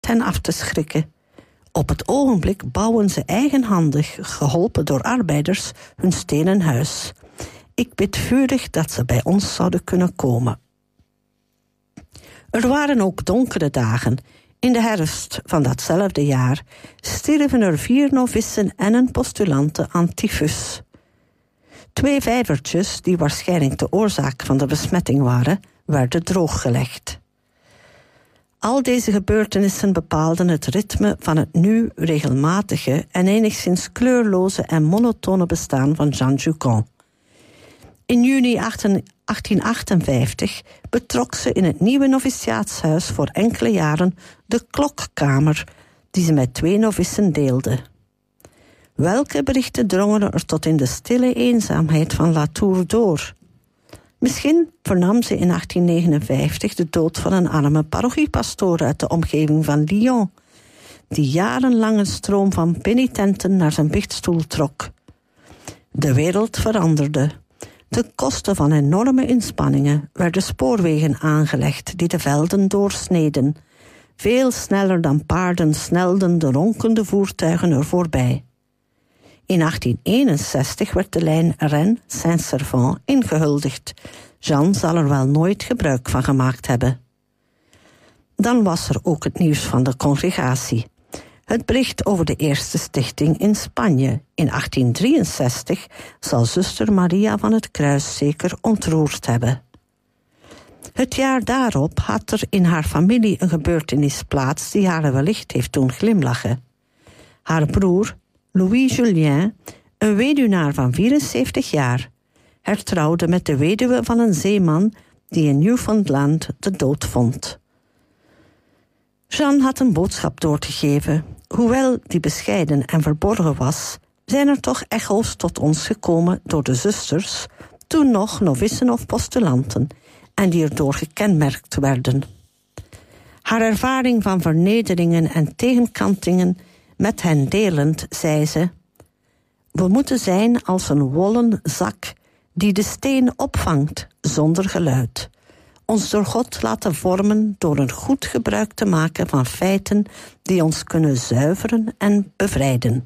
hen af te schrikken. Op het ogenblik bouwen ze eigenhandig, geholpen door arbeiders, hun stenen huis. Ik bid vurig dat ze bij ons zouden kunnen komen. Er waren ook donkere dagen. In de herfst van datzelfde jaar stierven er 4 novissen en een postulante aan tyfus. 2 vijvertjes, die waarschijnlijk de oorzaak van de besmetting waren, werden drooggelegd. Al deze gebeurtenissen bepaalden het ritme van het nu regelmatige en enigszins kleurloze en monotone bestaan van Jeanne Jucan. In juni 1858 betrok ze in het nieuwe noviciaatshuis voor enkele jaren de klokkamer, die ze met 2 novissen deelde. Welke berichten drongen er tot in de stille eenzaamheid van Latour door? Misschien vernam ze in 1859 de dood van een arme parochiepastoor uit de omgeving van Lyon, die jarenlang een stroom van penitenten naar zijn biechtstoel trok. De wereld veranderde. Ten koste van enorme inspanningen werden spoorwegen aangelegd die de velden doorsneden. Veel sneller dan paarden snelden de ronkende voertuigen er voorbij. In 1861 werd de lijn Rennes-Saint-Servan ingehuldigd. Jeanne zal er wel nooit gebruik van gemaakt hebben. Dan was er ook het nieuws van de congregatie. Het bericht over de eerste stichting in Spanje. In 1863 zal zuster Maria van het Kruis zeker ontroerd hebben. Het jaar daarop had er in haar familie een gebeurtenis plaats die haar wellicht heeft doen glimlachen. Haar broer, Louis Julien, een weduwnaar van 74 jaar, hertrouwde met de weduwe van een zeeman die in Newfoundland de dood vond. Jeanne had een boodschap doorgegeven. Hoewel die bescheiden en verborgen was, zijn er toch echo's tot ons gekomen door de zusters, toen nog novissen of postulanten, en die erdoor gekenmerkt werden. Haar ervaring van vernederingen en tegenkantingen met hen delend, zei ze: we moeten zijn als een wollen zak die de steen opvangt zonder geluid. Ons door God laten vormen door een goed gebruik te maken van feiten die ons kunnen zuiveren en bevrijden.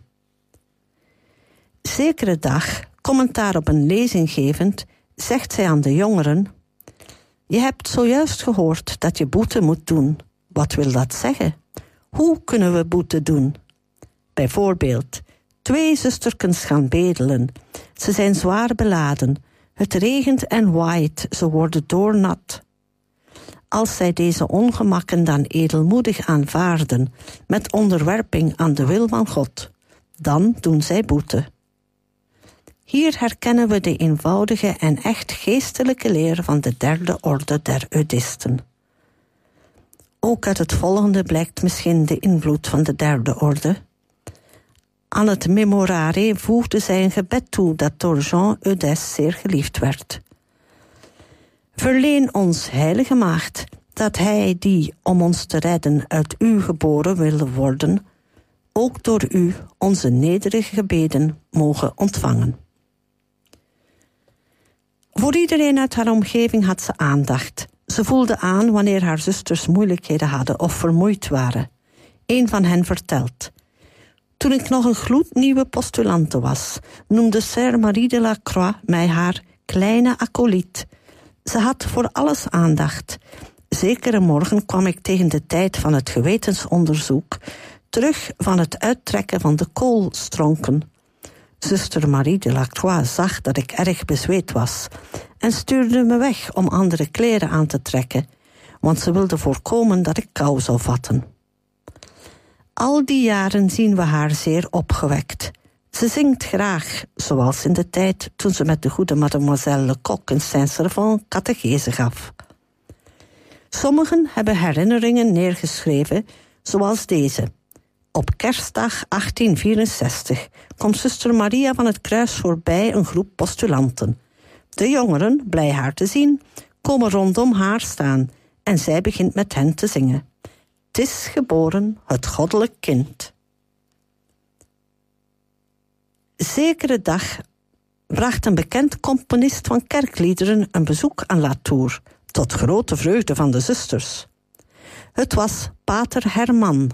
Zekere dag, commentaar op een lezing gevend, zegt zij aan de jongeren: je hebt zojuist gehoord dat je boete moet doen. Wat wil dat zeggen? Hoe kunnen we boete doen? Bijvoorbeeld, 2 zusterkens gaan bedelen. Ze zijn zwaar beladen. Het regent en waait, ze worden doornat. Als zij deze ongemakken dan edelmoedig aanvaarden, met onderwerping aan de wil van God, dan doen zij boete. Hier herkennen we de eenvoudige en echt geestelijke leer van de 3e orde der Eudisten. Ook uit het volgende blijkt misschien de invloed van de 3e orde. Aan het memorare voegde zij een gebed toe dat door Jean Eudes zeer geliefd werd. Verleen ons, heilige maagd, dat hij die, om ons te redden, uit u geboren wil worden, ook door u onze nederige gebeden mogen ontvangen. Voor iedereen uit haar omgeving had ze aandacht. Ze voelde aan wanneer haar zusters moeilijkheden hadden of vermoeid waren. Een van hen vertelt: toen ik nog een gloednieuwe postulante was, noemde Sœur Marie de la Croix mij haar kleine acolyte. Ze had voor alles aandacht. Zekere morgen kwam ik tegen de tijd van het gewetensonderzoek terug van het uittrekken van de koolstronken. Zuster Marie de la Croix zag dat ik erg bezweet was en stuurde me weg om andere kleren aan te trekken, want ze wilde voorkomen dat ik kou zou vatten. Al die jaren zien we haar zeer opgewekt. Ze zingt graag, zoals in de tijd toen ze met de goede mademoiselle Lecoq in Saint-Servan catechese gaf. Sommigen hebben herinneringen neergeschreven, zoals deze. Op kerstdag 1864 komt zuster Maria van het Kruis voorbij een groep postulanten. De jongeren, blij haar te zien, komen rondom haar staan en zij begint met hen te zingen. 'Tis geboren het goddelijk kind. Zekere dag bracht een bekend componist van kerkliederen een bezoek aan Latour, tot grote vreugde van de zusters. Het was pater Herman